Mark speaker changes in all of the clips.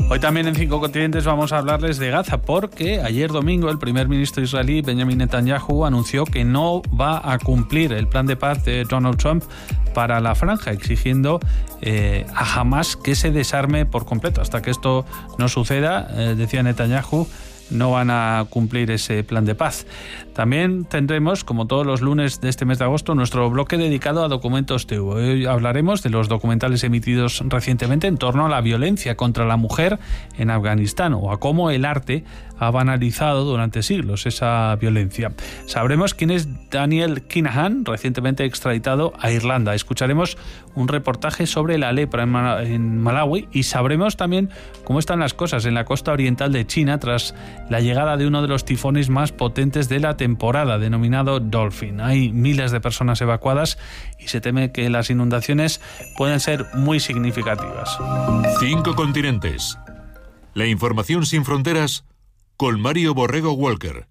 Speaker 1: Hoy también en 5 Continentes vamos a hablarles de Gaza, porque ayer domingo el primer ministro israelí Benjamin Netanyahu anunció que no va a cumplir el plan de paz de Donald Trump para la franja, exigiendo a Hamas que se desarme por completo. Hasta que esto no suceda, decía Netanyahu, no van a cumplir ese plan de paz. También tendremos, como todos los lunes de este mes de agosto, nuestro bloque dedicado a Documentos TV. Hoy hablaremos de los documentales emitidos recientemente en torno a la violencia contra la mujer en Afganistán, o a cómo el arte ha banalizado durante siglos esa violencia. Sabremos quién es Daniel Kinahan, recientemente extraditado a Irlanda. Escucharemos un reportaje sobre la lepra en Malawi, y sabremos también cómo están las cosas en la costa oriental de China tras la llegada de uno de los tifones más potentes de la temporada, denominado Dolphin. Hay miles de personas evacuadas y se teme que las inundaciones pueden ser muy significativas.
Speaker 2: 5 Continentes. La información sin fronteras con Mario Borrego Walker.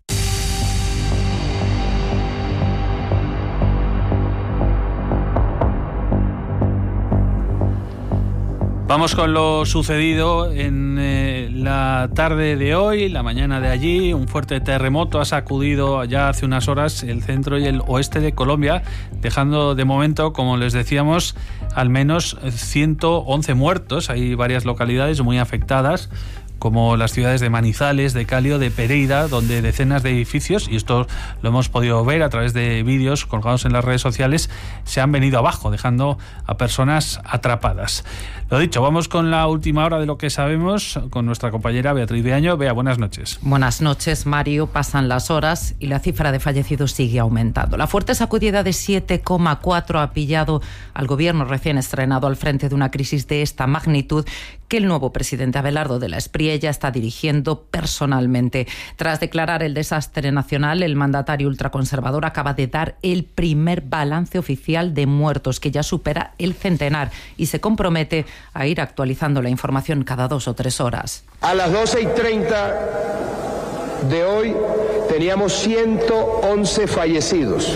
Speaker 1: Vamos con lo sucedido en la tarde de hoy, la mañana de allí. Un fuerte terremoto ha sacudido ya hace unas horas el centro y el oeste de Colombia, dejando de momento, como les decíamos, al menos 111 muertos. Hay varias localidades muy afectadas, como las ciudades de Manizales, de Cali o de Pereira, donde decenas de edificios, y esto lo hemos podido ver a través de vídeos colgados en las redes sociales, se han venido abajo, dejando a personas atrapadas. Lo dicho, vamos con la última hora de lo que sabemos con nuestra compañera Beatriz de Año. Bea, buenas noches.
Speaker 3: Buenas noches, Mario. Pasan las horas y la cifra de fallecidos sigue aumentando. La fuerte sacudida de 7,4 ha pillado al gobierno recién estrenado al frente de una crisis de esta magnitud que el nuevo presidente Abelardo de la Espriella está dirigiendo personalmente. Tras declarar el desastre nacional, el mandatario ultraconservador acaba de dar el primer balance oficial de muertos, que ya supera el centenar, y se compromete a ir actualizando la información cada 2 o 3 horas.
Speaker 4: A las 12:30 de hoy teníamos 111 fallecidos,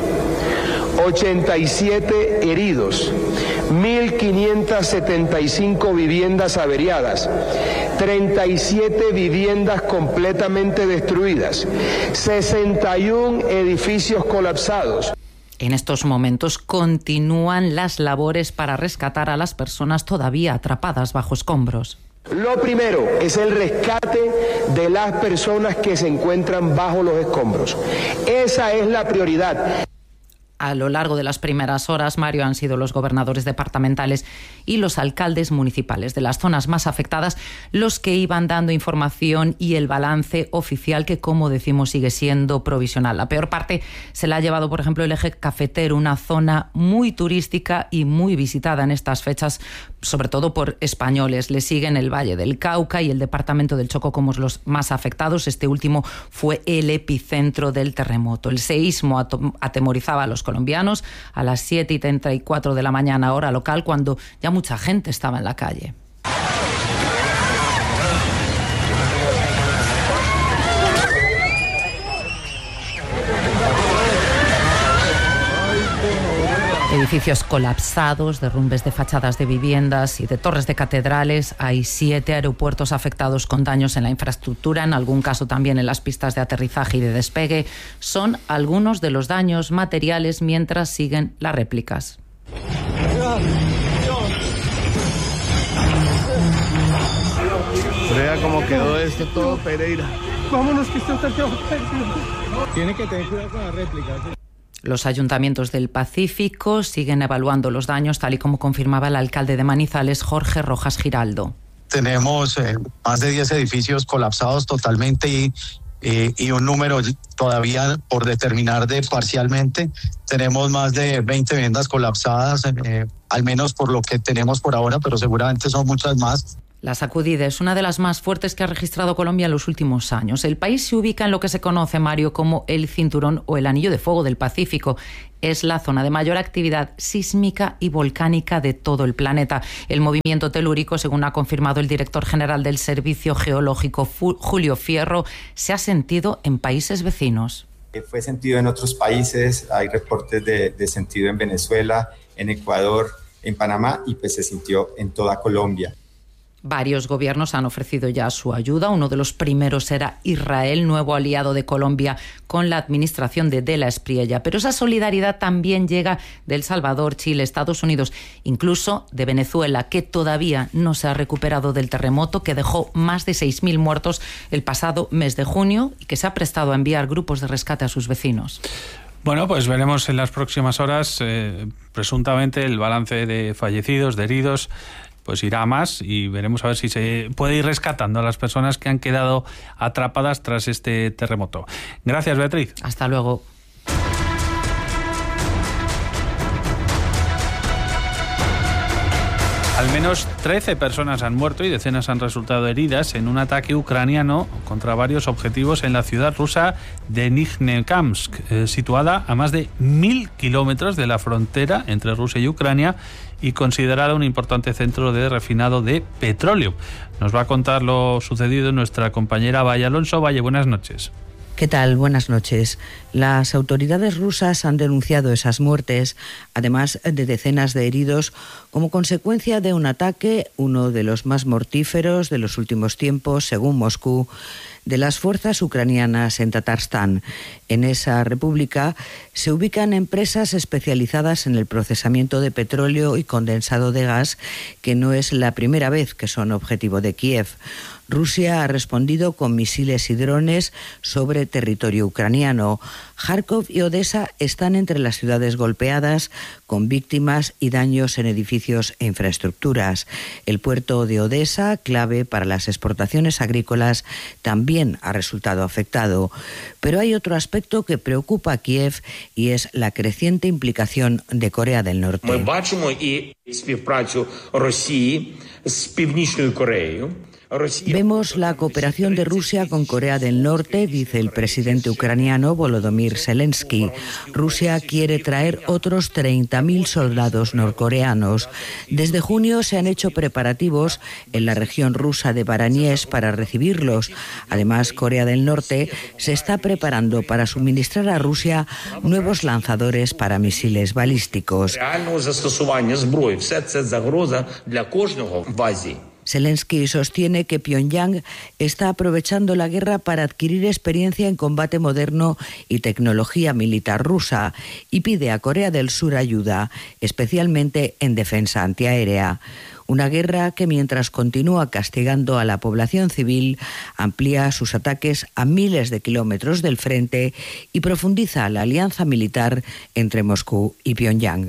Speaker 4: 87 heridos, 1.575 viviendas averiadas, 37 viviendas completamente destruidas, 61 edificios colapsados.
Speaker 3: En estos momentos continúan las labores para rescatar a las personas todavía atrapadas bajo escombros.
Speaker 4: Lo primero es el rescate de las personas que se encuentran bajo los escombros. Esa es la prioridad.
Speaker 3: A lo largo de las primeras horas, Mario, han sido los gobernadores departamentales y los alcaldes municipales de las zonas más afectadas los que iban dando información y el balance oficial, que, como decimos, sigue siendo provisional. La peor parte se la ha llevado, por ejemplo, el eje cafetero, una zona muy turística y muy visitada en estas fechas, sobre todo por españoles. Le siguen el Valle del Cauca y el departamento del Chocó como los más afectados. Este último fue el epicentro del terremoto. El seísmo atemorizaba a los colombianos a las 7:34 de la mañana, hora local, cuando ya mucha gente estaba en la calle. Edificios colapsados, derrumbes de fachadas de viviendas y de torres de catedrales. Hay 7 aeropuertos afectados con daños en la infraestructura, en algún caso también en las pistas de aterrizaje y de despegue. Son algunos de los daños materiales mientras siguen las réplicas.
Speaker 5: Vea cómo quedó esto todo, Pereira. Vámonos, que esto está todo perdido. Tiene que tener cuidado con las réplicas.
Speaker 3: Los ayuntamientos del Pacífico siguen evaluando los daños, tal y como confirmaba el alcalde de Manizales, Jorge Rojas Giraldo.
Speaker 6: Tenemos más de 10 edificios colapsados totalmente y un número todavía por determinar de parcialmente. Tenemos más de 20 viviendas colapsadas, al menos por lo que tenemos por ahora, pero seguramente son muchas más.
Speaker 3: La sacudida es una de las más fuertes que ha registrado Colombia en los últimos años. El país se ubica en lo que se conoce, Mario, como el cinturón o el anillo de fuego del Pacífico. Es la zona de mayor actividad sísmica y volcánica de todo el planeta. El movimiento telúrico, según ha confirmado el director general del Servicio Geológico, Julio Fierro, se ha sentido en países vecinos.
Speaker 7: Fue sentido en otros países, hay reportes de sentido en Venezuela, en Ecuador, en Panamá, y pues se sintió en toda Colombia.
Speaker 3: Varios gobiernos han ofrecido ya su ayuda. Uno de los primeros era Israel, nuevo aliado de Colombia con la administración de la Espriella. Pero esa solidaridad también llega de El Salvador, Chile, Estados Unidos, incluso de Venezuela, que todavía no se ha recuperado del terremoto que dejó más de 6.000 muertos el pasado mes de junio y que se ha prestado a enviar grupos de rescate a sus vecinos.
Speaker 1: Bueno, pues veremos en las próximas horas, presuntamente, el balance de fallecidos, de heridos, pues irá a más y veremos a ver si se puede ir rescatando a las personas que han quedado atrapadas tras este terremoto. Gracias, Beatriz.
Speaker 3: Hasta luego.
Speaker 1: Al menos 13 personas han muerto y decenas han resultado heridas en un ataque ucraniano contra varios objetivos en la ciudad rusa de Nizhnekamsk, situada a más de 1.000 kilómetros de la frontera entre Rusia y Ucrania y considerada un importante centro de refinado de petróleo. Nos va a contar lo sucedido nuestra compañera Valle Alonso. Valle, buenas noches.
Speaker 8: ¿Qué tal? Buenas noches. Las autoridades rusas han denunciado esas muertes, además de decenas de heridos, como consecuencia de un ataque, uno de los más mortíferos de los últimos tiempos, según Moscú, de las fuerzas ucranianas en Tatarstán. En esa república se ubican empresas especializadas en el procesamiento de petróleo y condensado de gas, que no es la primera vez que son objetivo de Kiev. Rusia ha respondido con misiles y drones sobre territorio ucraniano. Kharkov y Odesa están entre las ciudades golpeadas, con víctimas y daños en edificios e infraestructuras. El puerto de Odesa, clave para las exportaciones agrícolas, también ha resultado afectado. Pero hay otro aspecto que preocupa a Kiev y es la creciente implicación de Corea del Norte. Vemos la cooperación de Rusia con Corea del Norte, dice el presidente ucraniano Volodymyr Zelensky. Rusia quiere traer otros 30.000 soldados norcoreanos. Desde junio se han hecho preparativos en la región rusa de Baraniesk para recibirlos. Además, Corea del Norte se está preparando para suministrar a Rusia nuevos lanzadores para misiles balísticos. Zelensky sostiene que Pyongyang está aprovechando la guerra para adquirir experiencia en combate moderno y tecnología militar rusa y pide a Corea del Sur ayuda, especialmente en defensa antiaérea. Una guerra que, mientras continúa castigando a la población civil, amplía sus ataques a miles de kilómetros del frente y profundiza la alianza militar entre Moscú y Pyongyang.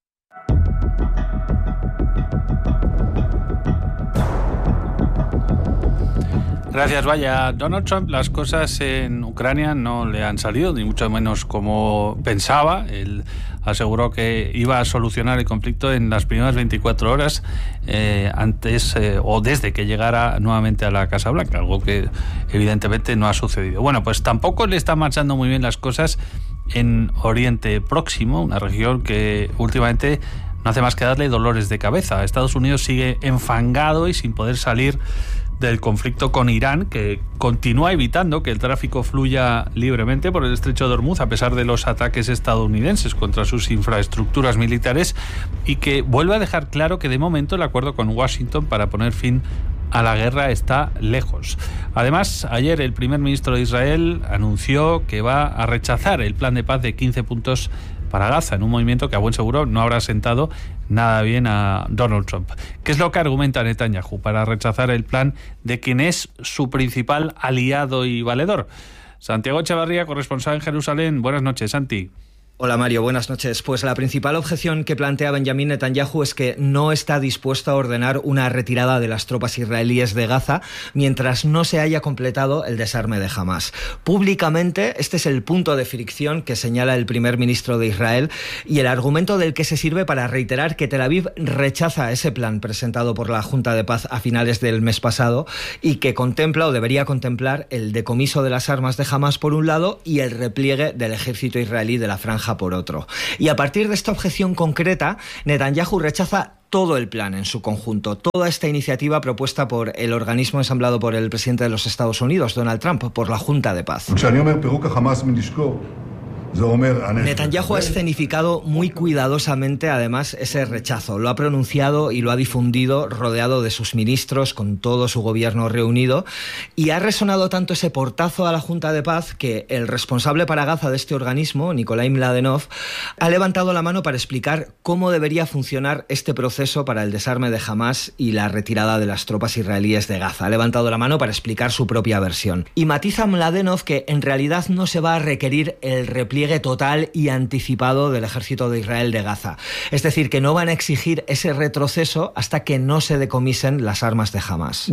Speaker 1: Gracias, Vaya. Donald Trump, las cosas en Ucrania no le han salido, ni mucho menos como pensaba. Él aseguró que iba a solucionar el conflicto en las primeras 24 horas antes o desde que llegara nuevamente a la Casa Blanca, algo que evidentemente no ha sucedido. Bueno, pues tampoco le están marchando muy bien las cosas en Oriente Próximo, una región que últimamente no hace más que darle dolores de cabeza. Estados Unidos sigue enfangado y sin poder salir del conflicto con Irán, que continúa evitando que el tráfico fluya libremente por el estrecho de Hormuz a pesar de los ataques estadounidenses contra sus infraestructuras militares, y que vuelve a dejar claro que de momento el acuerdo con Washington para poner fin a la guerra está lejos. Además, ayer el primer ministro de Israel anunció que va a rechazar el plan de paz de 15 puntos para Gaza, en un movimiento que a buen seguro no habrá sentado nada bien a Donald Trump. ¿Qué es lo que argumenta Netanyahu para rechazar el plan de quien es su principal aliado y valedor? Santiago Echevarría, corresponsal en Jerusalén. Buenas noches, Santi.
Speaker 9: Hola Mario, buenas noches. Pues la principal objeción que plantea Benjamin Netanyahu es que no está dispuesto a ordenar una retirada de las tropas israelíes de Gaza mientras no se haya completado el desarme de Hamás. Públicamente, este es el punto de fricción que señala el primer ministro de Israel y el argumento del que se sirve para reiterar que Tel Aviv rechaza ese plan presentado por la Junta de Paz a finales del mes pasado y que contempla o debería contemplar el decomiso de las armas de Hamás por un lado y el repliegue del ejército israelí de la franja por otro. Y a partir de esta objeción concreta, Netanyahu rechaza todo el plan en su conjunto, toda esta iniciativa propuesta por el organismo ensamblado por el presidente de los Estados Unidos, Donald Trump, por la Junta de Paz. Netanyahu ha escenificado muy cuidadosamente, además, ese rechazo. Lo ha pronunciado y lo ha difundido rodeado de sus ministros, con todo su gobierno reunido. Y ha resonado tanto ese portazo a la Junta de Paz que el responsable para Gaza de este organismo, Nikolai Mladenov, ha levantado la mano para explicar cómo debería funcionar este proceso para el desarme de Hamás y la retirada de las tropas israelíes de Gaza. Ha levantado la mano para explicar su propia versión. Y matiza Mladenov que en realidad no se va a requerir el repliegue total y anticipado del ejército de Israel de Gaza. Es decir, que no van a exigir ese retroceso hasta que no se decomisen las armas de Hamás.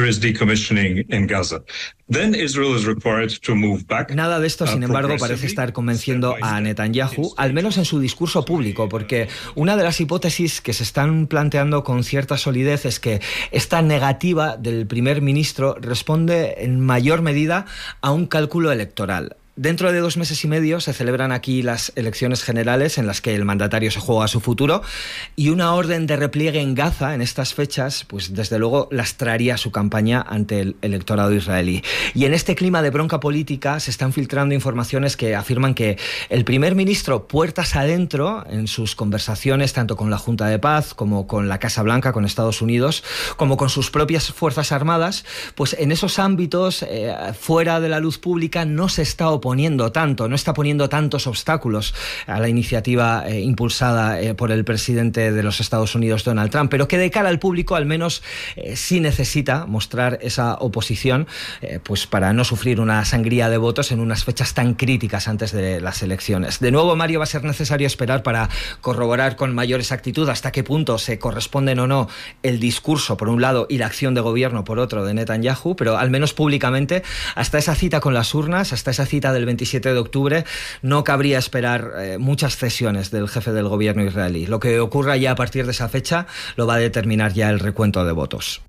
Speaker 9: Nada de esto, sin embargo, parece estar convenciendo a Netanyahu, al menos en su discurso público, porque una de las hipótesis que se están planteando con cierta solidez es que esta negativa del primer ministro responde en mayor medida a un cálculo electoral. Dentro de 2 meses y medio se celebran aquí las elecciones generales en las que el mandatario se juega su futuro, y una orden de repliegue en Gaza en estas fechas, pues desde luego lastraría su campaña ante el electorado israelí. Y en este clima de bronca política se están filtrando informaciones que afirman que el primer ministro, puertas adentro, en sus conversaciones tanto con la Junta de Paz como con la Casa Blanca, con Estados Unidos, como con sus propias fuerzas armadas, pues en esos ámbitos, fuera de la luz pública, no se está oponiendo tanto, no está poniendo tantos obstáculos a la iniciativa impulsada por el presidente de los Estados Unidos, Donald Trump, pero que de cara al público al menos sí necesita mostrar esa oposición, pues para no sufrir una sangría de votos en unas fechas tan críticas antes de las elecciones. De nuevo, Mario, va a ser necesario esperar para corroborar con mayor exactitud hasta qué punto se corresponden o no el discurso por un lado y la acción de gobierno por otro de Netanyahu, pero al menos públicamente, hasta esa cita con las urnas, hasta esa cita del 27 de octubre, no cabría esperar muchas cesiones del jefe del gobierno israelí. Lo que ocurra ya a partir de esa fecha lo va a determinar ya el recuento de votos.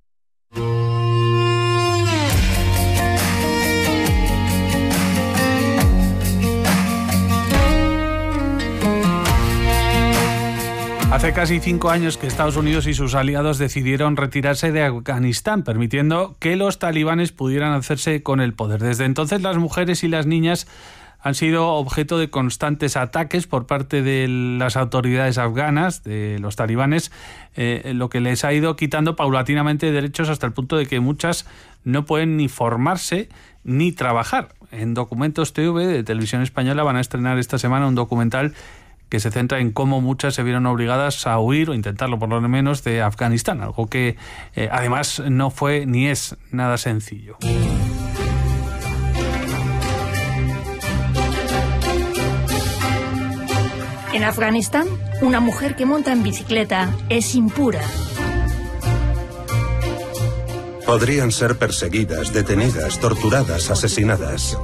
Speaker 1: Hace casi 5 años que Estados Unidos y sus aliados decidieron retirarse de Afganistán, permitiendo que los talibanes pudieran hacerse con el poder. Desde entonces, las mujeres y las niñas han sido objeto de constantes ataques por parte de las autoridades afganas, de los talibanes, lo que les ha ido quitando paulatinamente derechos hasta el punto de que muchas no pueden ni formarse ni trabajar. En Documentos TV de Televisión Española van a estrenar esta semana un documental que se centra en cómo muchas se vieron obligadas a huir o intentarlo por lo menos de Afganistán, algo que además no fue ni es nada sencillo.
Speaker 10: En Afganistán, una mujer que monta en bicicleta es impura.
Speaker 11: Podrían ser perseguidas, detenidas, torturadas, asesinadas.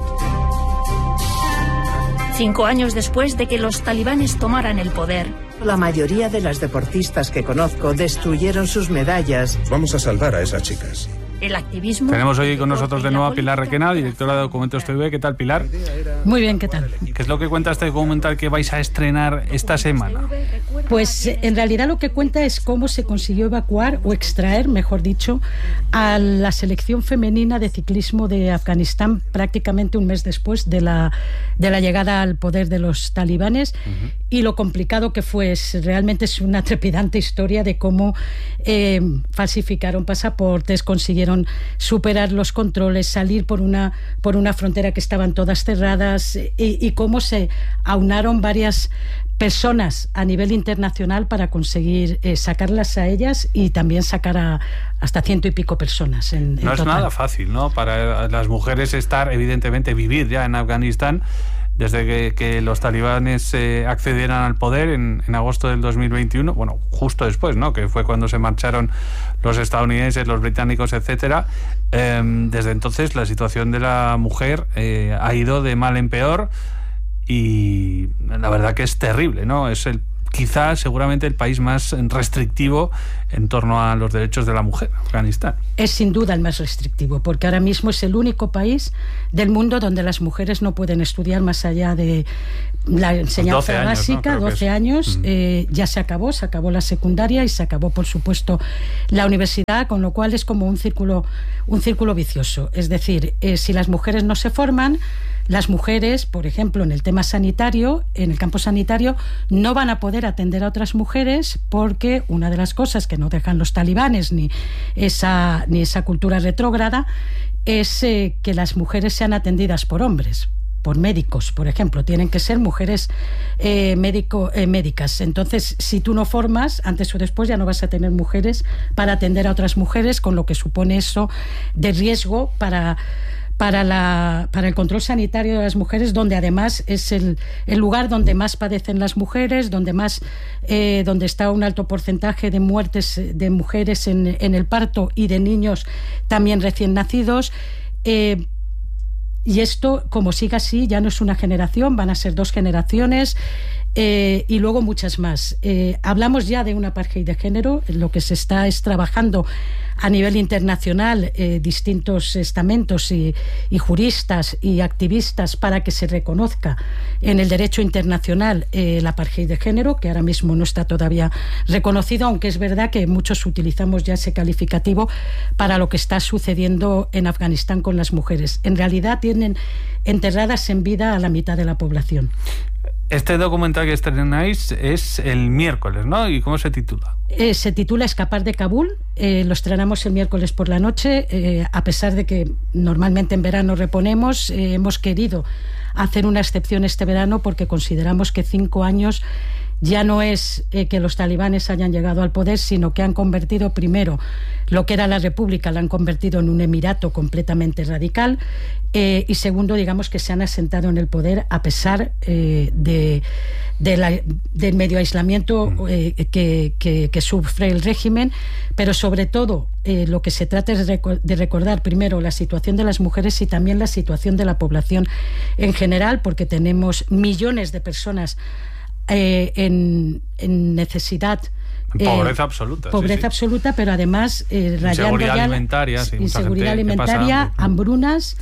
Speaker 10: 5 años después de que los talibanes tomaran el poder,
Speaker 12: la mayoría de las deportistas que conozco destruyeron sus medallas.
Speaker 11: Vamos a salvar a esas chicas.
Speaker 10: El activismo...
Speaker 1: Tenemos hoy con nosotros de nuevo a Pilar Requena, directora de Documentos TV. ¿Qué tal, Pilar?
Speaker 13: Muy bien, ¿qué tal?
Speaker 1: ¿Qué es lo que cuenta este documental que vais a estrenar esta semana?
Speaker 13: Pues en realidad lo que cuenta es cómo se consiguió evacuar o extraer, mejor dicho, a la selección femenina de ciclismo de Afganistán prácticamente un mes después de la llegada al poder de los talibanes. Y lo complicado que fue, realmente es una trepidante historia de cómo falsificaron pasaportes, consiguieron superar los controles, salir por una frontera que estaban todas cerradas y cómo se aunaron varias personas a nivel internacional para conseguir sacarlas a ellas y también sacar a hasta 100 y pico personas en
Speaker 1: No es
Speaker 13: total.
Speaker 1: nada fácil, ¿no? Para las mujeres evidentemente vivir ya en Afganistán desde que los talibanes accedieran al poder en agosto del 2021, bueno, justo después, ¿no? Que fue cuando se marcharon los estadounidenses, los británicos, etcétera. Desde entonces la situación de la mujer ha ido de mal en peor y la verdad que es terrible, ¿no? Es quizás seguramente el país más restrictivo en torno a los derechos de la mujer, Afganistán.
Speaker 13: Es sin duda el más restrictivo, porque ahora mismo es el único país del mundo donde las mujeres no pueden estudiar más allá de la enseñanza básica, ¿no? 12 años, ya se acabó la secundaria y se acabó, por supuesto, la universidad, con lo cual es como un círculo vicioso. Es decir, si las mujeres no se forman, las mujeres, por ejemplo, en el tema sanitario, en el campo sanitario, no van a poder atender a otras mujeres porque una de las cosas que no dejan los talibanes ni esa cultura retrógrada es que las mujeres sean atendidas por hombres, por médicos, por ejemplo. Tienen que ser mujeres médicas. Entonces, si tú no formas, antes o después ya no vas a tener mujeres para atender a otras mujeres, con lo que supone eso de riesgo para el control sanitario de las mujeres, donde además es el lugar donde más padecen las mujeres, donde está un alto porcentaje de muertes de mujeres en el parto y de niños también recién nacidos. Y esto, como siga así, ya no es una generación, van a ser 2 generaciones y luego muchas más. Hablamos ya de un apartheid de género. Lo que se está es trabajando a nivel internacional, distintos estamentos y juristas y activistas para que se reconozca en el derecho internacional el apartheid de género, que ahora mismo no está todavía reconocido, aunque es verdad que muchos utilizamos ya ese calificativo para lo que está sucediendo en Afganistán con las mujeres. En realidad tienen enterradas en vida a la mitad de la población.
Speaker 1: Este documental que estrenáis es el miércoles, ¿no? ¿Y cómo se titula?
Speaker 13: Se titula Escapar de Kabul. Lo estrenamos el miércoles por la noche. A pesar de que normalmente en verano reponemos, hemos querido hacer una excepción este verano porque consideramos que 5 años ya no es que los talibanes hayan llegado al poder, sino que han convertido primero lo que era la república, la han convertido en un emirato completamente radical, y segundo, digamos que se han asentado en el poder a pesar del medio aislamiento que sufre el régimen, pero sobre todo lo que se trata es de recordar primero la situación de las mujeres y también la situación de la población en general, porque tenemos millones de personas en necesidad,
Speaker 1: pobreza absoluta,
Speaker 13: absoluta, pero además rayando ya inseguridad alimentaria, hambrunas.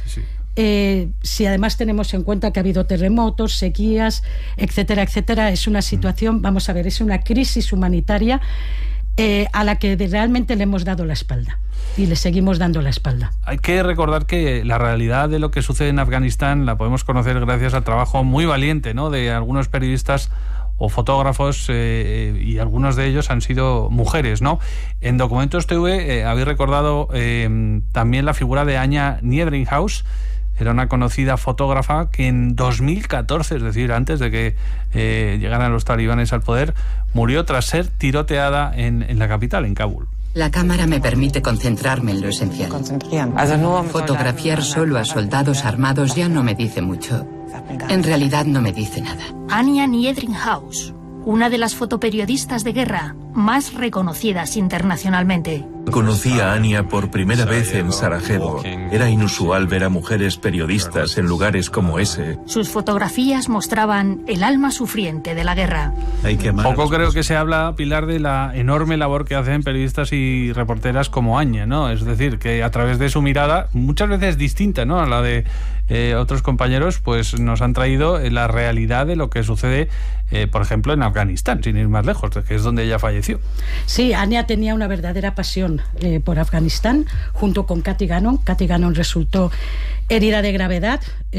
Speaker 13: Si además tenemos en cuenta que ha habido terremotos, sequías, etcétera, etcétera, es una situación, vamos a ver, es una crisis humanitaria a la que realmente le hemos dado la espalda. Y le seguimos dando la espalda.
Speaker 1: Hay que recordar que la realidad de lo que sucede en Afganistán la podemos conocer gracias al trabajo muy valiente, ¿no?, de algunos periodistas o fotógrafos, y algunos de ellos han sido mujeres, ¿no? En Documentos TV habéis recordado también la figura de Anya Niedringhaus. Era una conocida fotógrafa que en 2014, es decir, antes de que llegaran los talibanes al poder, murió tras ser tiroteada en la capital, en Kabul.
Speaker 14: La cámara me permite concentrarme en lo esencial. Fotografiar solo a soldados armados ya no me dice mucho. En realidad no me dice nada.
Speaker 10: Anya Niedringhaus, una de las fotoperiodistas de guerra más reconocidas internacionalmente.
Speaker 15: Conocí a Anya por primera vez en Sarajevo. Era inusual ver a mujeres periodistas en lugares como ese.
Speaker 10: Sus fotografías mostraban el alma sufriente de la guerra.
Speaker 1: Poco creo que se habla, Pilar, de la enorme labor que hacen periodistas y reporteras como Anya, ¿no? Es decir, que a través de su mirada, muchas veces distinta, ¿no?, a la de otros compañeros, pues nos han traído la realidad de lo que sucede, por ejemplo, en Afganistán, sin ir más lejos, que es donde ella falleció.
Speaker 13: Sí, Anya tenía una verdadera pasión por Afganistán, junto con Cathy Gannon. Cathy Gannon resultó herida de gravedad.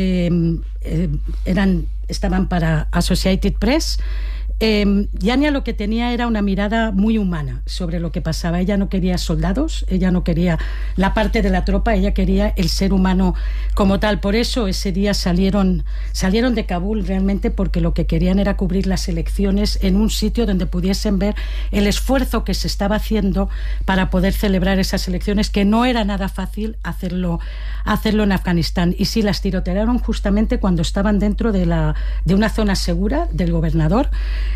Speaker 13: Estaban para Associated Press. Y Anya lo que tenía era una mirada muy humana sobre lo que pasaba. Ella no quería soldados, ella no quería la parte de la tropa, ella quería el ser humano como tal. Por eso ese día salieron de Kabul realmente porque lo que querían era cubrir las elecciones en un sitio donde pudiesen ver el esfuerzo que se estaba haciendo para poder celebrar esas elecciones, que no era nada fácil hacerlo en Afganistán. Y sí, las tirotearon justamente cuando estaban dentro de una zona segura del gobernador,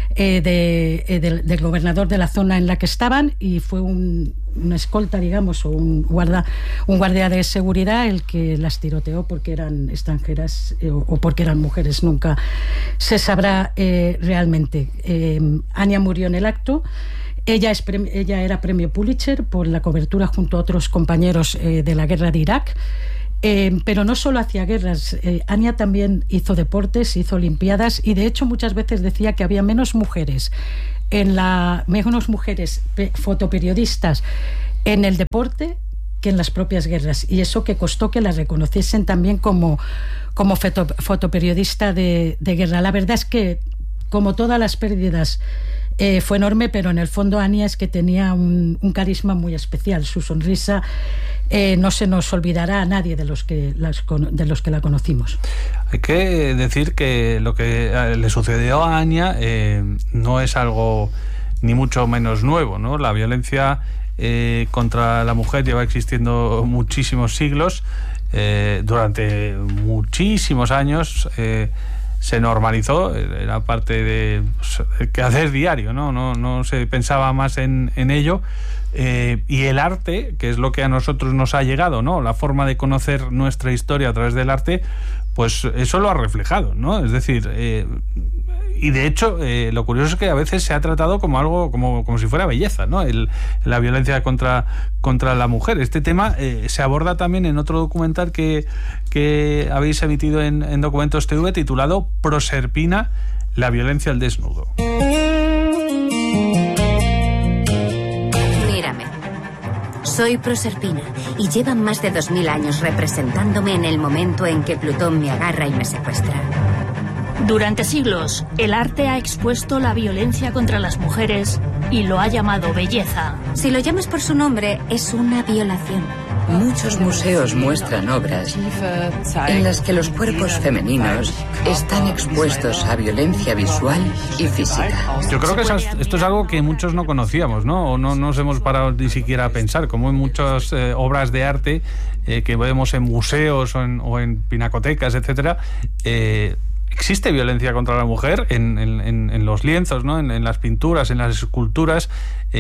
Speaker 13: del gobernador de la zona en la que estaban, y fue una escolta, digamos, o un guardia de seguridad el que las tiroteó porque eran extranjeras o porque eran mujeres. Nunca se sabrá realmente. Anya murió en el acto. Ella era premio Pulitzer por la cobertura junto a otros compañeros de la guerra de Irak. Pero no solo hacía guerras. Anya también hizo deportes, hizo olimpiadas, y de hecho muchas veces decía que había menos mujeres fotoperiodistas en el deporte en las propias guerras, y eso que costó que la reconociesen también como fotoperiodista de guerra. La verdad es que, como todas las pérdidas, fue enorme, pero en el fondo Ania es que tenía un carisma muy especial. Su sonrisa no se nos olvidará a nadie de los que la conocimos.
Speaker 1: Hay que decir que lo que le sucedió a Ania no es algo ni mucho menos nuevo, ¿no? La violencia contra la mujer lleva existiendo muchísimos siglos. Durante muchísimos años se normalizó, era parte de quehacer diario, no se pensaba más en ello. Y el arte, que es lo que a nosotros nos ha llegado, ¿no? La forma de conocer nuestra historia a través del arte, pues eso lo ha reflejado, ¿no? Es decir, y de hecho lo curioso es que a veces se ha tratado como algo como si fuera belleza, ¿no? La violencia contra la mujer. Este tema se aborda también en otro documental que habéis emitido en Documentos TV, titulado Proserpina, la violencia al desnudo.
Speaker 16: Mírame. Soy Proserpina y llevan más de 2000 años representándome en el momento en que Plutón me agarra y me secuestra.
Speaker 10: Durante siglos, el arte ha expuesto la violencia contra las mujeres y lo ha llamado belleza.
Speaker 16: Si lo llamas por su nombre, es una violación.
Speaker 14: Muchos museos muestran obras en las que los cuerpos femeninos están expuestos a violencia visual y física.
Speaker 1: Yo creo que esto es algo que muchos no conocíamos, ¿no? O no nos hemos parado ni siquiera a pensar, como en muchas obras de arte que vemos en museos o en pinacotecas, etcétera. Existe violencia contra la mujer en los lienzos, ¿no? En las pinturas, en las esculturas,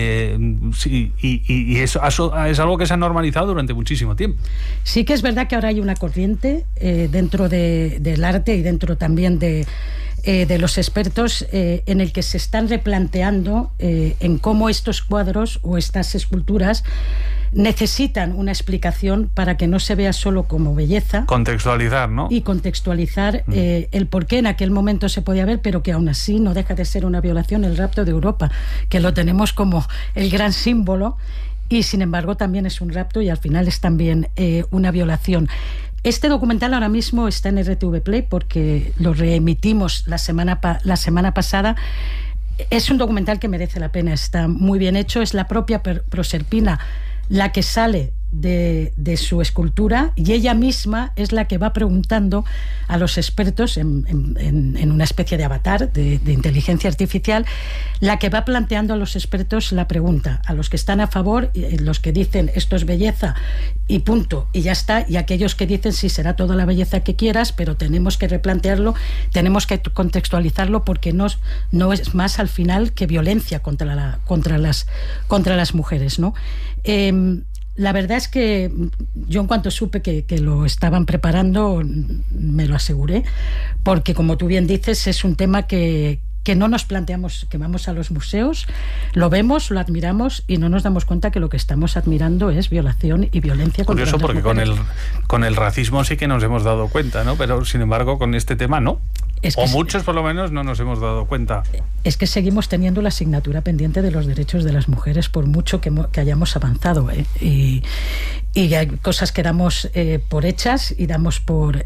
Speaker 1: y eso es algo que se ha normalizado durante muchísimo tiempo.
Speaker 13: Sí que es verdad que ahora hay una corriente dentro del arte y dentro también de los expertos en el que se están replanteando en cómo estos cuadros o estas esculturas necesitan una explicación para que no se vea solo como belleza.
Speaker 1: Contextualizar, ¿no? Y
Speaker 13: contextualizar el por qué en aquel momento se podía ver, pero que aún así no deja de ser una violación, el rapto de Europa, que lo tenemos como el gran símbolo, y sin embargo también es un rapto y al final es también una violación. Este documental ahora mismo está en RTV Play porque lo reemitimos la semana pasada. Es un documental que merece la pena, está muy bien hecho. Es la propia Proserpina la que sale de su escultura, y ella misma es la que va preguntando a los expertos en una especie de avatar de inteligencia artificial, la que va planteando a los expertos la pregunta, a los que están a favor, los que dicen esto es belleza y punto, y ya está, y aquellos que dicen sí, será toda la belleza que quieras, pero tenemos que replantearlo, tenemos que contextualizarlo, porque no es más al final que violencia contra las mujeres, ¿no? La verdad es que yo, en cuanto supe que lo estaban preparando, me lo aseguré, porque como tú bien dices, es un tema que no nos planteamos, que vamos a los museos, lo vemos, lo admiramos y no nos damos cuenta que lo que estamos admirando es violación y violencia contra las mujeres.
Speaker 1: Curioso, porque con el racismo sí que nos hemos dado cuenta, ¿no? Pero sin embargo con este tema no. O muchos por lo menos no nos hemos dado cuenta.
Speaker 13: Es que seguimos teniendo la asignatura pendiente de los derechos de las mujeres, por mucho que hayamos avanzado, y hay cosas que damos por hechas y damos por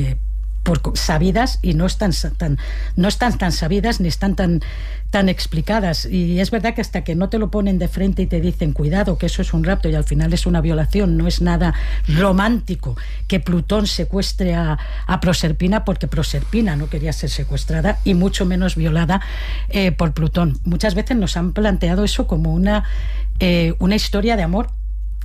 Speaker 13: sabidas, y no están tan sabidas ni están tan explicadas. Y es verdad que hasta que no te lo ponen de frente y te dicen cuidado, que eso es un rapto y al final es una violación, no es nada romántico que Plutón secuestre a Proserpina, porque Proserpina no quería ser secuestrada y mucho menos violada por Plutón. Muchas veces nos han planteado eso como una historia de amor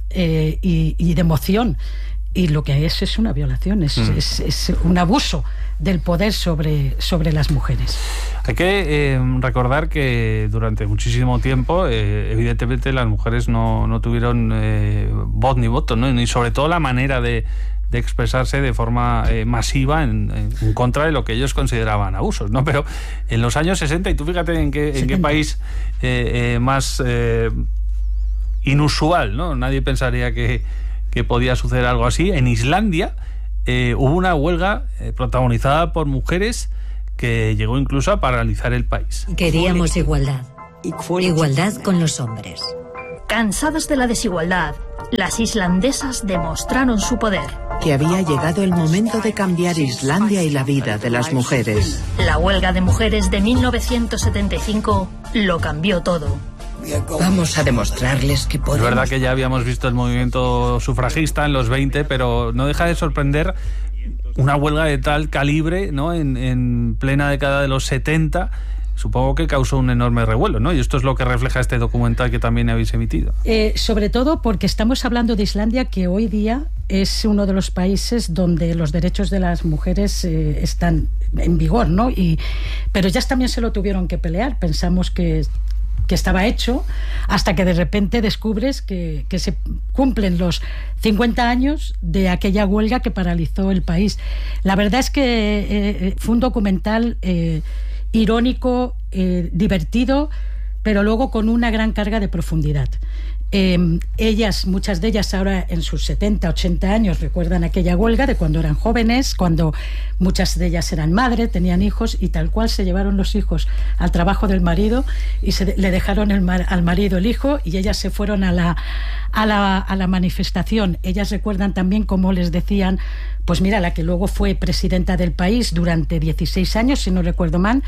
Speaker 13: y de emoción, y lo que es una violación, es un abuso del poder sobre las mujeres.
Speaker 1: Hay que recordar que durante muchísimo tiempo, evidentemente, las mujeres no tuvieron voz ni voto, ¿no? Ni sobre todo la manera de expresarse de forma masiva en contra de lo que ellos consideraban abusos, ¿no? Pero en los años 60, y tú fíjate en qué país más inusual, ¿no? Nadie pensaría que podía suceder algo así. En Islandia hubo una huelga protagonizada por mujeres que llegó incluso a paralizar el país.
Speaker 17: Queríamos igualdad con los hombres.
Speaker 10: Cansadas de la desigualdad, las islandesas demostraron su poder.
Speaker 12: Que había llegado el momento de cambiar Islandia y la vida de las mujeres.
Speaker 10: La huelga de mujeres de 1975 lo cambió todo.
Speaker 17: Vamos a demostrarles que podemos...
Speaker 1: Es verdad que ya habíamos visto el movimiento sufragista en los 20, pero no deja de sorprender una huelga de tal calibre, ¿no? En plena década de los 70, supongo que causó un enorme revuelo, ¿no? Y esto es lo que refleja este documental que también habéis emitido.
Speaker 13: Sobre todo porque estamos hablando de Islandia, que hoy día es uno de los países donde los derechos de las mujeres están en vigor, ¿no? Pero ellas también se lo tuvieron que pelear. Pensamos que estaba hecho, hasta que de repente descubres que se cumplen los 50 años de aquella huelga que paralizó el país. La verdad es que fue un documental irónico, divertido, pero luego con una gran carga de profundidad. Muchas de ellas ahora en sus 70, 80 años recuerdan aquella huelga de cuando eran jóvenes, cuando muchas de ellas eran madres, tenían hijos y tal cual se llevaron los hijos al trabajo del marido y le dejaron al marido el hijo y ellas se fueron a la manifestación. Ellas recuerdan también cómo les decían, pues mira, la que luego fue presidenta del país durante 16 años, si no recuerdo mal,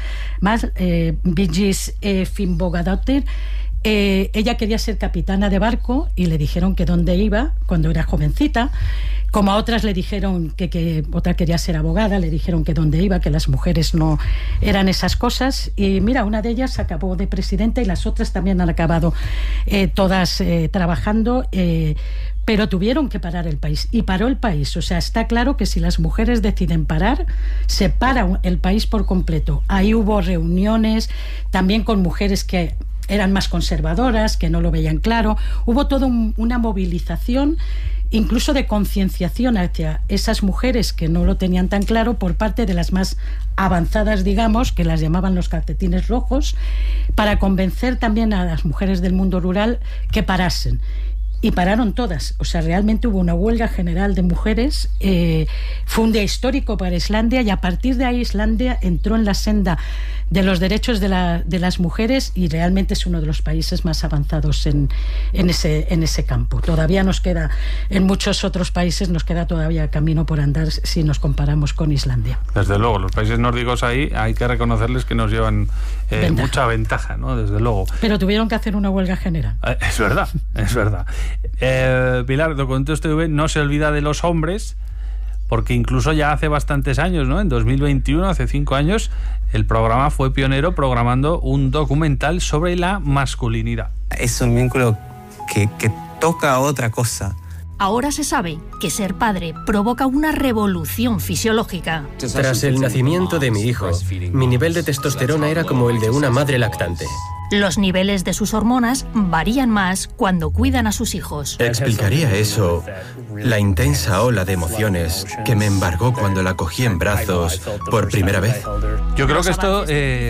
Speaker 13: Vigdís Finnbogadóttir. Ella quería ser capitana de barco y le dijeron que dónde iba cuando era jovencita, como a otras le dijeron que otra quería ser abogada, le dijeron que dónde iba, que las mujeres no eran esas cosas, y mira, una de ellas acabó de presidenta y las otras también han acabado todas trabajando, pero tuvieron que parar el país, y paró el país. O sea, está claro que si las mujeres deciden parar, se para el país por completo. Ahí hubo reuniones también con mujeres que eran más conservadoras, que no lo veían claro. Hubo toda una movilización, incluso de concienciación hacia esas mujeres que no lo tenían tan claro por parte de las más avanzadas, digamos, que las llamaban los calcetines rojos, para convencer también a las mujeres del mundo rural que parasen. Y pararon todas. O sea, realmente hubo una huelga general de mujeres. Fue un día histórico para Islandia y a partir de ahí Islandia entró en la senda de los derechos de las mujeres y realmente es uno de los países más avanzados en ese campo. Todavía nos queda, en muchos otros países nos queda todavía camino por andar si nos comparamos con Islandia.
Speaker 1: Desde luego, los países nórdicos ahí hay que reconocerles que nos llevan mucha ventaja, ¿no? Desde luego.
Speaker 13: Pero tuvieron que hacer una huelga general.
Speaker 1: Es verdad, es verdad. Pilar, Documentos TV no se olvida de los hombres, porque incluso ya hace bastantes años, ¿no? En 2021, hace 5 años, el programa fue pionero programando un documental sobre la masculinidad.
Speaker 18: Es un vínculo que toca otra cosa.
Speaker 10: Ahora se sabe que ser padre provoca una revolución fisiológica.
Speaker 19: Tras el nacimiento de mi hijo, mi nivel de testosterona era como el de una madre lactante.
Speaker 10: Los niveles de sus hormonas varían más cuando cuidan a sus hijos.
Speaker 19: ¿Explicaría eso la intensa ola de emociones que me embargó cuando la cogí en brazos por primera vez?
Speaker 1: Yo creo que esto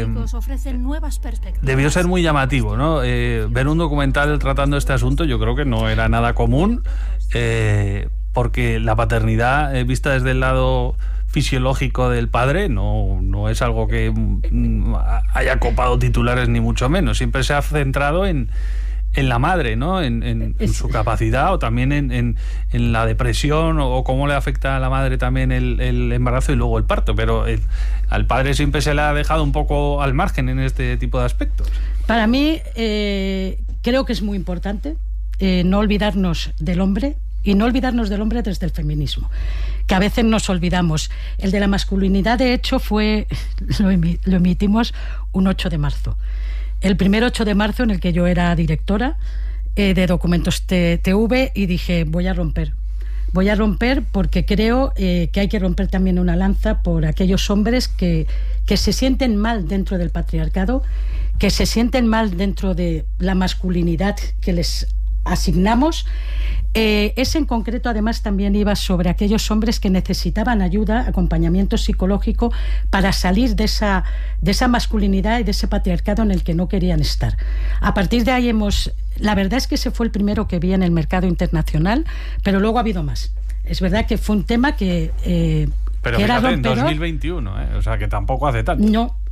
Speaker 1: debió ser muy llamativo, ¿no? Ver un documental tratando este asunto yo creo que no era nada común, porque la paternidad vista desde el lado fisiológico del padre no es algo que haya copado titulares ni mucho menos. Siempre se ha centrado en la madre, ¿no? En su capacidad, o también en la depresión o cómo le afecta a la madre también el embarazo y luego el parto, pero al padre siempre se le ha dejado un poco al margen en este tipo de aspectos.
Speaker 13: Para mí creo que es muy importante no olvidarnos del hombre, y no olvidarnos del hombre desde el feminismo, que a veces nos olvidamos. El de la masculinidad, de hecho, lo emitimos un 8 de marzo. El primer 8 de marzo en el que yo era directora de Documentos TV y dije, voy a romper porque creo que hay que romper también una lanza por aquellos hombres que se sienten mal dentro del patriarcado, que se sienten mal dentro de la masculinidad que les asignamos. Ese en concreto además también iba sobre aquellos hombres que necesitaban ayuda, acompañamiento psicológico para salir de esa masculinidad y de ese patriarcado en el que no querían estar. A partir de ahí la verdad es que ese fue el primero que vi en el mercado internacional, pero luego ha habido más. Es verdad que fue un tema que
Speaker 1: pero
Speaker 13: que
Speaker 1: fíjate,
Speaker 13: era
Speaker 1: en 2021, o sea que tampoco hace tanto.
Speaker 13: No,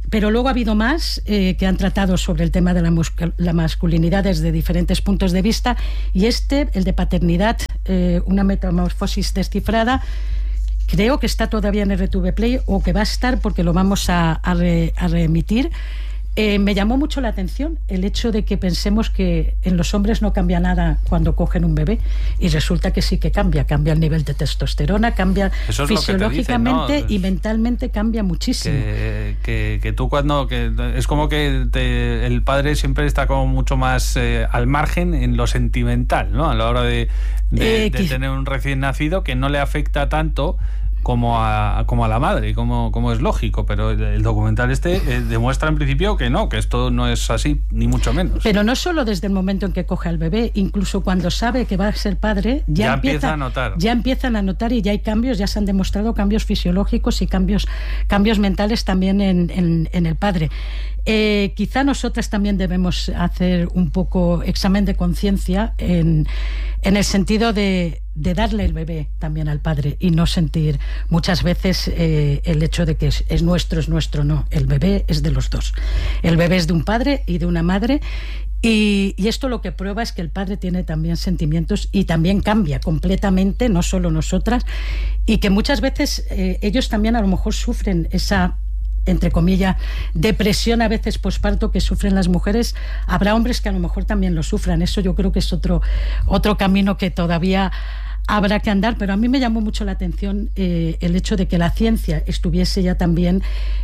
Speaker 13: pero luego ha habido más que han tratado sobre el tema de la masculinidad desde diferentes puntos de vista, y el de paternidad, una metamorfosis descifrada, creo que está todavía en RTV Play, o que va a estar porque lo vamos a reemitir. Me llamó mucho la atención el hecho de que pensemos que en los hombres no cambia nada cuando cogen un bebé, y resulta que sí que cambia el nivel de testosterona, cambia fisiológicamente, dicen, ¿no? Y mentalmente cambia muchísimo.
Speaker 1: Que tú es como que el padre siempre está como mucho más al margen en lo sentimental, ¿no? A la hora de tener un recién nacido, que no le afecta tanto como a la madre, como es lógico, pero el documental demuestra en principio que no, que esto no es así, ni mucho menos.
Speaker 13: Pero no solo desde el momento en que coge al bebé, incluso cuando sabe que va a ser padre, ya empieza a notar. Ya empiezan a notar, y ya hay cambios, ya se han demostrado cambios fisiológicos y cambios mentales también en el padre. Quizá nosotras también debemos hacer un poco examen de conciencia en el sentido de darle el bebé también al padre, y no sentir muchas veces el hecho de que es nuestro, no. El bebé es de los dos. El bebé es de un padre y de una madre, y esto lo que prueba es que el padre tiene también sentimientos y también cambia completamente, no solo nosotras, y que muchas veces ellos también a lo mejor sufren esa, entre comillas, depresión a veces posparto que sufren las mujeres. Habrá hombres que a lo mejor también lo sufran. Eso yo creo que es otro camino que todavía habrá que andar, pero a mí me llamó mucho la atención el hecho de que la ciencia estuviese ya también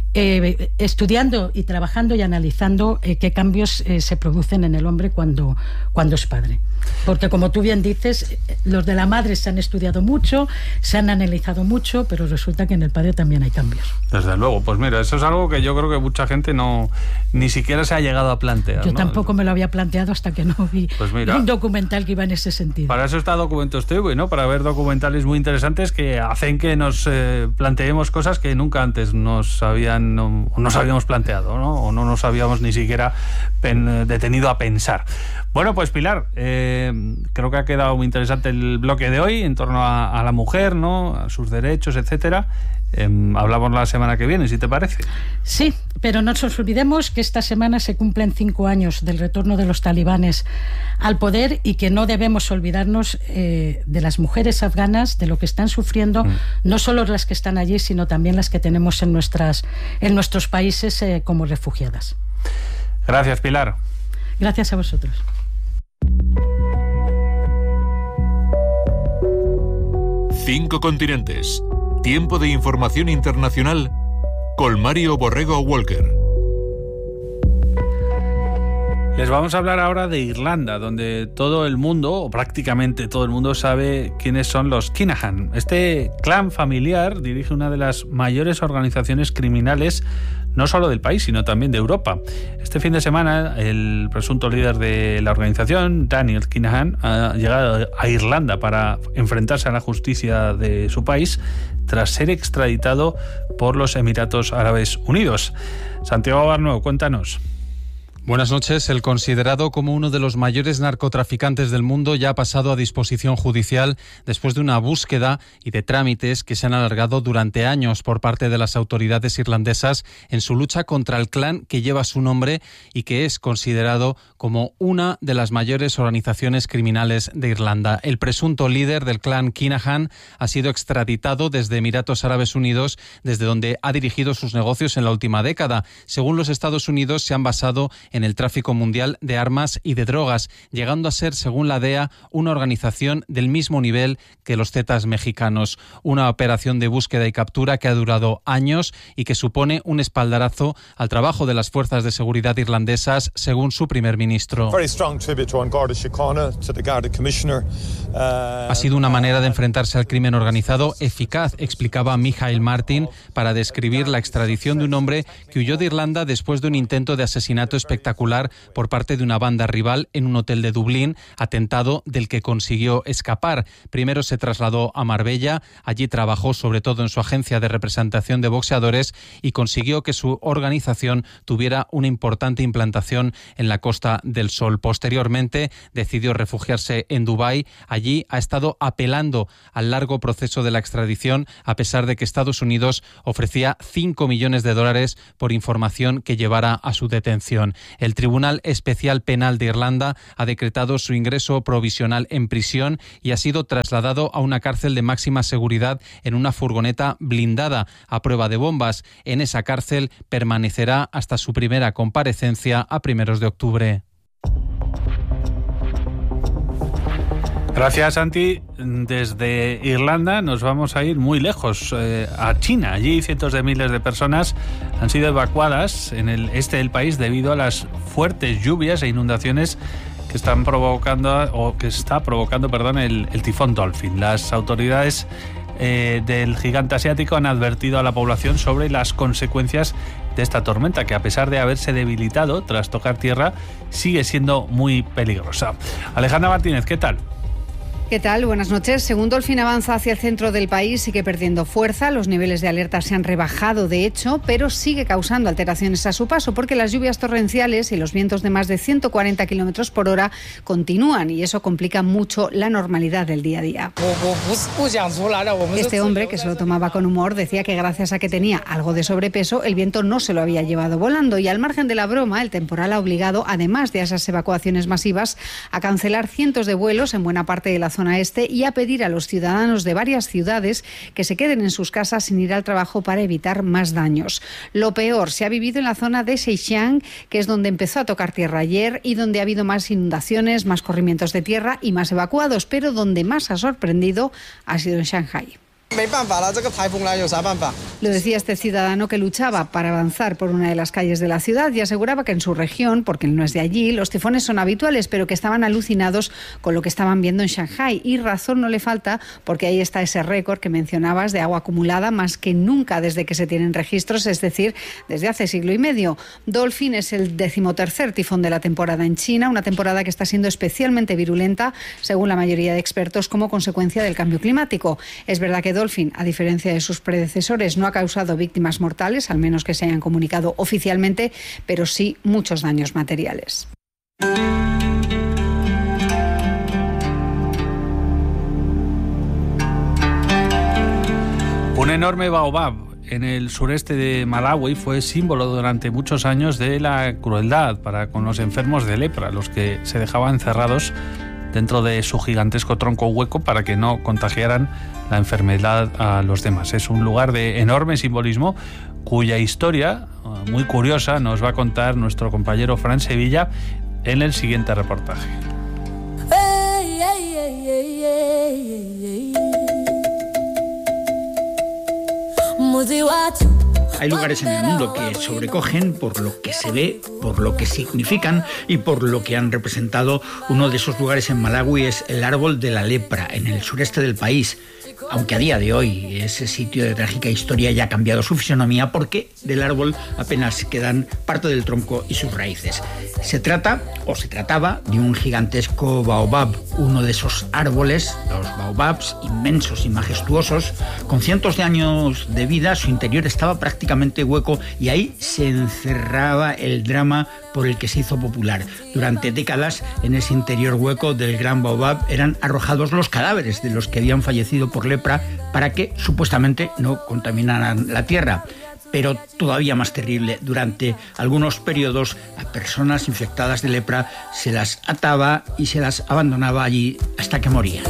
Speaker 13: estudiando y trabajando y analizando qué cambios se producen en el hombre cuando es padre. Porque, como tú bien dices, los de la madre se han estudiado mucho, se han analizado mucho, pero resulta que en el padre también hay cambios.
Speaker 1: Desde luego. Pues mira, eso es algo que yo creo que mucha gente ni siquiera se ha llegado a plantear.
Speaker 13: Yo tampoco me lo había planteado hasta que no vi un documental que iba en ese sentido.
Speaker 1: Para eso está Documentos TV, ¿no? Para ver documentales muy interesantes que hacen que nos planteemos cosas que nunca antes nos habíamos planteado, ¿no? O no nos habíamos ni siquiera detenido a pensar. Bueno, pues Pilar, creo que ha quedado muy interesante el bloque de hoy en torno a la mujer, ¿no? A sus derechos, etcétera. Hablamos la semana que viene, si te parece.
Speaker 13: Sí, pero no nos olvidemos que esta semana se cumplen 5 años del retorno de los talibanes al poder, y que no debemos olvidarnos de las mujeres afganas, de lo que están sufriendo, no solo las que están allí, sino también las que tenemos en nuestros países como refugiadas.
Speaker 1: Gracias, Pilar.
Speaker 13: Gracias a vosotros.
Speaker 2: Cinco continentes. Tiempo de información internacional con Mario Borrego Walker.
Speaker 1: Les vamos a hablar ahora de Irlanda, donde todo el mundo, o prácticamente todo el mundo, sabe quiénes son los Kinahan. Este clan familiar dirige una de las mayores organizaciones criminales, no solo del país, sino también de Europa. Este fin de semana, el presunto líder de la organización, Daniel Kinahan, ha llegado a Irlanda para enfrentarse a la justicia de su país tras ser extraditado por los Emiratos Árabes Unidos. Santiago Barnuevo, cuéntanos.
Speaker 20: Buenas noches. El considerado como uno de los mayores narcotraficantes del mundo ya ha pasado a disposición judicial después de una búsqueda y de trámites que se han alargado durante años por parte de las autoridades irlandesas en su lucha contra el clan que lleva su nombre y que es considerado como una de las mayores organizaciones criminales de Irlanda. El presunto líder del clan Kinahan ha sido extraditado desde Emiratos Árabes Unidos, desde donde ha dirigido sus negocios en la última década. Según los Estados Unidos, se han basado en el tráfico mundial de armas y de drogas, llegando a ser, según la DEA, una organización del mismo nivel que los Zetas mexicanos. Una operación de búsqueda y captura que ha durado años y que supone un espaldarazo al trabajo de las fuerzas de seguridad irlandesas, según su primer ministro. Ha sido una manera de enfrentarse al crimen organizado eficaz, explicaba Michael Martin, para describir la extradición de un hombre que huyó de Irlanda después de un intento de asesinato espectacular espectacular por parte de una banda rival en un hotel de Dublín, atentado del que consiguió escapar. Primero se trasladó a Marbella, allí trabajó sobre todo en su agencia de representación de boxeadores y consiguió que su organización tuviera una importante implantación en la Costa del Sol. Posteriormente decidió refugiarse en Dubái. Allí ha estado apelando al largo proceso de la extradición, a pesar de que Estados Unidos ofrecía $5 millones por información que llevara a su detención. El Tribunal Especial Penal de Irlanda ha decretado su ingreso provisional en prisión y ha sido trasladado a una cárcel de máxima seguridad en una furgoneta blindada a prueba de bombas. En esa cárcel permanecerá hasta su primera comparecencia a primeros de octubre.
Speaker 1: Gracias, Santi. Desde Irlanda nos vamos a ir muy lejos, a China. Allí cientos de miles de personas han sido evacuadas en el este del país debido a las fuertes lluvias e inundaciones que está provocando el tifón Dolphin. Las autoridades del gigante asiático han advertido a la población sobre las consecuencias de esta tormenta, que a pesar de haberse debilitado tras tocar tierra, sigue siendo muy peligrosa. Alejandra Martínez, ¿qué tal?
Speaker 21: ¿Qué tal? Buenas noches. Según Dolphin avanza hacia el centro del país, sigue perdiendo fuerza. Los niveles de alerta se han rebajado, de hecho, pero sigue causando alteraciones a su paso porque las lluvias torrenciales y los vientos de más de 140 kilómetros por hora continúan y eso complica mucho la normalidad del día a día. Este hombre, que se lo tomaba con humor, decía que gracias a que tenía algo de sobrepeso, el viento no se lo había llevado volando y al margen de la broma, el temporal ha obligado, además de esas evacuaciones masivas, a cancelar cientos de vuelos en buena parte de la zona este y a pedir a los ciudadanos de varias ciudades que se queden en sus casas sin ir al trabajo para evitar más daños. Lo peor se ha vivido en la zona de Zhejiang, que es donde empezó a tocar tierra ayer y donde ha habido más inundaciones, más corrimientos de tierra y más evacuados, pero donde más ha sorprendido ha sido en Shanghái. Lo decía este ciudadano que luchaba para avanzar por una de las calles de la ciudad y aseguraba que en su región, porque él no es de allí, los tifones son habituales, pero que estaban alucinados con lo que estaban viendo en Shanghái. Y razón no le falta, porque ahí está ese récord que mencionabas de agua acumulada más que nunca desde que se tienen registros, es decir, desde hace siglo y medio. Dolphin es el 13º tifón de la temporada en China, una temporada que está siendo especialmente virulenta, según la mayoría de expertos, como consecuencia del cambio climático. Es verdad que Dolphin, a diferencia de sus predecesores, no ha causado víctimas mortales, al menos que se hayan comunicado oficialmente, pero sí muchos daños materiales.
Speaker 1: Un enorme baobab en el sureste de Malawi fue símbolo durante muchos años de la crueldad para con los enfermos de lepra, los que se dejaban encerrados dentro de su gigantesco tronco hueco para que no contagiaran la enfermedad a los demás. Es un lugar de enorme simbolismo cuya historia, muy curiosa, nos va a contar nuestro compañero Fran Sevilla en el siguiente reportaje.
Speaker 22: Hay lugares en el mundo que sobrecogen por lo que se ve, por lo que significan y por lo que han representado. Uno de esos lugares en Malawi es el árbol de la lepra, en el sureste del país. Aunque a día de hoy ese sitio de trágica historia ya ha cambiado su fisonomía porque del árbol apenas quedan parte del tronco y sus raíces. Se trataba de un gigantesco baobab, uno de esos árboles, los baobabs inmensos y majestuosos, con cientos de años de vida. Su interior estaba prácticamente hueco y ahí se encerraba el drama por el que se hizo popular. Durante décadas, en ese interior hueco del gran baobab eran arrojados los cadáveres de los que habían fallecido por lepra para que supuestamente no contaminaran la tierra. Pero todavía más terrible, durante algunos periodos a personas infectadas de lepra se las ataba y se las abandonaba allí hasta que morían.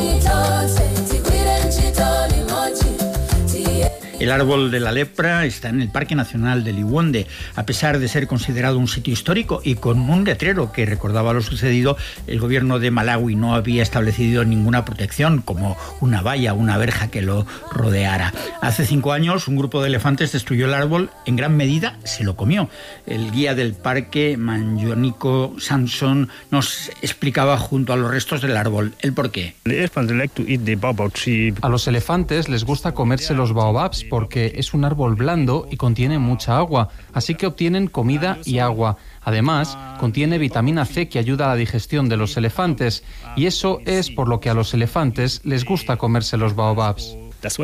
Speaker 22: El árbol de la lepra está en el Parque Nacional de Liwonde. A pesar de ser considerado un sitio histórico y con un letrero que recordaba lo sucedido, el gobierno de Malawi no había establecido ninguna protección, como una valla o una verja que lo rodeara. Hace 5 años, un grupo de elefantes destruyó el árbol, en gran medida se lo comió. El guía del parque, Manjoniko Samson, nos explicaba junto a los restos del árbol el porqué.
Speaker 20: A los elefantes les gusta comerse los baobabs porque es un árbol blando y contiene mucha agua, así que obtienen comida y agua. Además, contiene vitamina C que ayuda a la digestión de los elefantes, y eso es por lo que a los elefantes les gusta comerse los baobabs.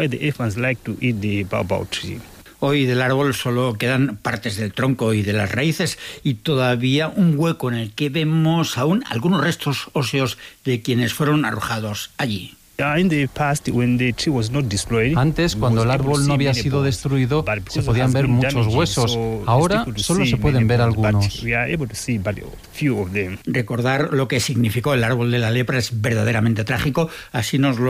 Speaker 22: Hoy del árbol solo quedan partes del tronco y de las raíces y todavía un hueco en el que vemos aún algunos restos óseos de quienes fueron arrojados allí.
Speaker 20: Antes, cuando el árbol no había sido destruido, se podían ver muchos huesos. Ahora solo se pueden ver algunos.
Speaker 22: Recordar lo que significó el árbol de la lepra es verdaderamente trágico. Así nos lo